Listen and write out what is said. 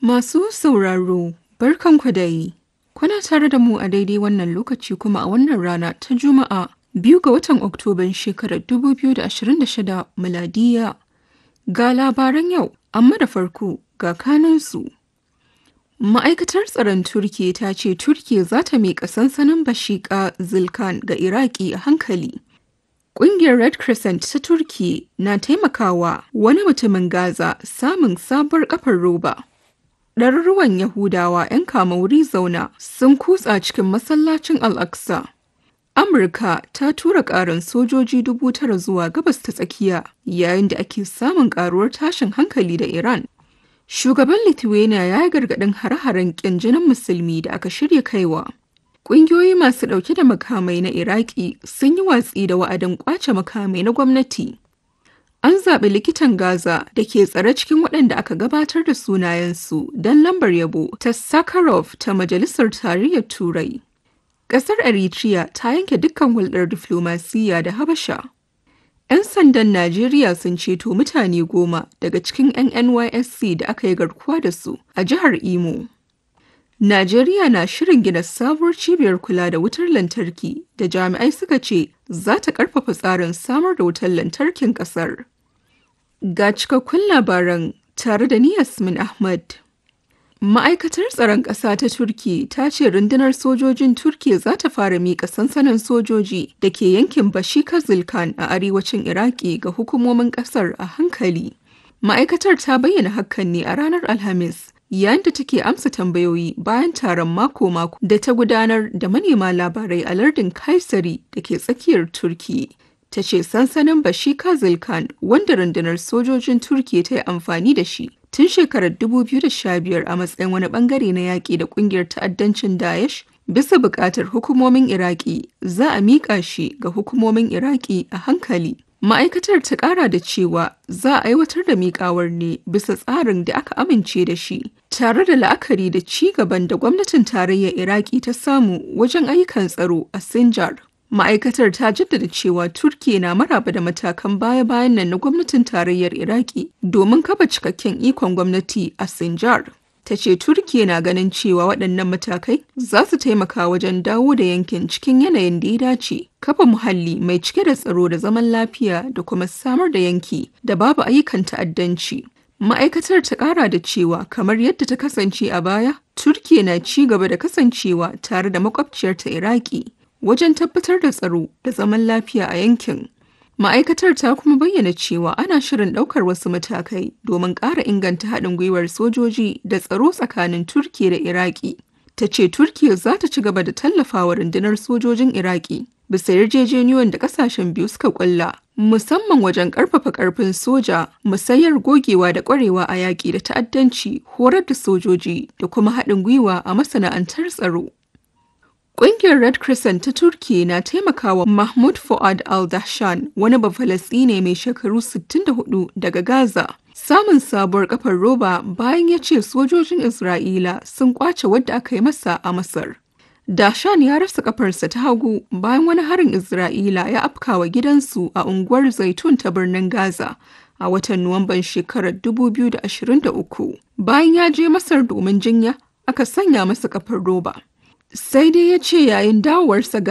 Masu sauraro, barkanku da yi. Kuna tare da mu a daidai wannan lokaci kuma a wannan rana ta Juma'a 2 ga watan Oktoban shekarar 2026 miladiya. Ga labaran yau, amma da farko ga kanunsu. Ma'aikatar tsaron Turkiyya ta ce Turkiyya za ta miƙa sansanin Bashika Zilkan ga Iraki a hankali. Ƙungiyar Red Crescent ta Turkiyya na taimakawa wani mutumin Gaza samun sabuwar kafar roba. Ɗaruruwan Yahudawa 'yan kama wuri zauna sun kutsa cikin masallacin Al-Aqsa. Amurka ta tura ƙarin sojoji 9,000 zuwa gabas ta tsakiya yayin da ake samun ƙaruwar tashin hankali da Iran. Shugaban Lithuania ya yi gargaɗin hare-haren ƙin jinin musulmi da aka shirya kaiwa. Ƙungiyoyi masu ɗauke da makamai na Iraki sun yi watsi da wa'adin ƙwace makamai na gwamnati. An zaɓi likitan Gaza da ke tsare cikin waɗanda aka gabatar da sunayensu don lambar yabo ta Sakharov ta Majalisar Tarayyar Turai. Ƙasar Eritrea ta yanke dukkan hulɗar diflomasiyya da Habasha. 'Yan sandan Najeriya sun ceto mutane 10 daga cikin 'yan NYSC da aka yi garkuwa da su a jihar Imo. Najeriya na shirin gina sabuwar cibiyar kula da wutar lantarki da jami'ai suka ce za ta ƙarfafa tsarin samar da wutar lantarkin ƙasar. Ga cikakkun labaran tare da ni Yasmin Ahmad. Ma'aikatar tsaron ƙasa ta Turkiyya ta ce rundunar sojojin Turkiyya za ta fara miƙa sansanin sojoji da ke yankin Bashika Zilkan a arewacin Iraki ga hukumomin ƙasar a hankali. Ma'aikatar ta bayyana hakan ne a ranar Alhamis, yayin da take amsa tambayoyi bayan taron mako-mako da ta gudanar da manema labarai a lardin Kayseri da ke tsakiyar Turkiyya. Ta ce sansanin Bashika Zilkan, wanda rundunar sojojin Turkiyya ta yi amfani da shi tun shekarar 2015 a matsayin wani bangare na yaƙi da ƙungiyar ta'addancin Daesh, bisa buƙatar hukumomin Iraki, za a miƙa shi ga hukumomin Iraki a hankali. Ma'aikatar ta ƙara da cewa za a aiwatar da miƙawar ne bisa tsarin da aka amince da shi, tare da la'akari da ci gaban da gwamnatin tarayyar Iraki ta samu wajen ayyukan tsaro a Sinjar. Ma'aikatar ta jaddada cewa Turkiyya na maraba da matakan baya-bayan nan na gwamnatin tarayyar Iraki domin kafa cikakken ikon gwamnati a Sinjar. Ta ce Turkiyya na ganin cewa waɗannan matakai za su taimaka wajen dawo da yankin cikin yanayin da ya dace, kafa muhalli mai cike da tsaro da zaman lafiya da kuma samar da yanki da babu ayyukan ta'addanci. Ma'aikatar ta ƙara da cewa kamar yadda ta kasance a baya, Turkiyya na ci gaba da kasancewa tare da makwabciyarta Iraki wajen tabbatar da tsaro da zaman lafiya a yankin. Ma'aikatar ta kuma bayyana cewa ana shirin ɗaukar wasu matakai domin ƙara inganta haɗin gwiwar sojoji da tsaro tsakanin Turkiyya da Iraki. Ta ce Turkiyya za ta ci gaba da tallafawa rundunar sojojin Iraki bisa yarjejeniyoyin da ƙasashen biyu suka ƙulla, musamman wajen ƙarfafa ƙarfin soja, musayar gogewa da ƙwarewa a yaƙi da ta'addanci, horar da sojoji da kuma haɗin gwiwa a masana'antar tsaro. Ƙungiyar Red Crescent ta Turkiyya na taimakawa Mahmoud Fuad al-Dahshan, wani Bafalastine mai shekaru 64 daga Gaza, samun sabuwar kafar roba bayan ya ce sojojin Isra'ila sun kwace wadda aka yi masa a Masar. Dahshan ya rasa kafarsa ta hagu bayan wani harin Isra'ila ya afkawa gidansu a unguwar Zaitun ta birnin Gaza a watan Nuwamban shekarar 2023. Bayan ya je Masar domin jinya, aka sanya masa kafar roba. Sai dai ya ce yayin dawowarsa